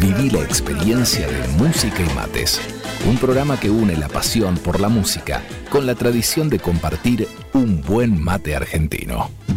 Viví la experiencia de Música y Mates, un programa que une la pasión por la música con la tradición de compartir un buen mate argentino.